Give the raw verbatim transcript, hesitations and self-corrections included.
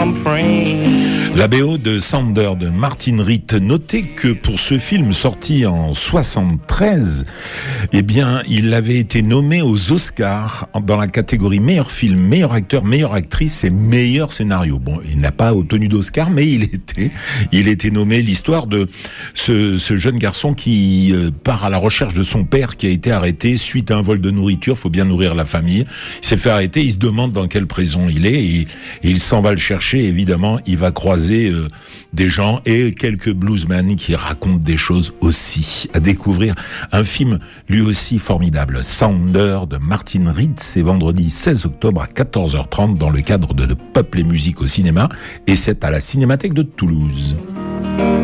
I'm free. La B O de Sounder de Martin Ritt. Notez que pour ce film sorti en soixante-treize, eh bien, il avait été nommé aux Oscars dans la catégorie meilleur film, meilleur acteur, meilleure actrice et meilleur scénario. Bon, il n'a pas obtenu d'Oscar, mais il était, il était nommé. L'histoire de ce, ce jeune garçon qui euh, part à la recherche de son père qui a été arrêté suite à un vol de nourriture. Faut bien nourrir la famille. Il s'est fait arrêter. Il se demande dans quelle prison il est et, et il s'en va le chercher. Évidemment, il va croiser Euh, des gens et quelques bluesmen qui racontent des choses aussi. À découvrir un film lui aussi formidable, Sounder de Martin Ritt. C'est vendredi seize octobre à quatorze heures trente dans le cadre de Peuple et musique au cinéma et c'est à la Cinémathèque de Toulouse.